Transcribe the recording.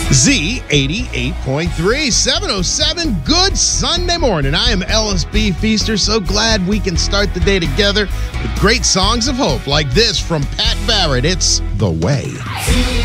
Z88.3, 707. Good Sunday morning. I am Ellis B. Feaster. So glad we can start the day together with great songs of hope like this from Pat Barrett. It's The Way.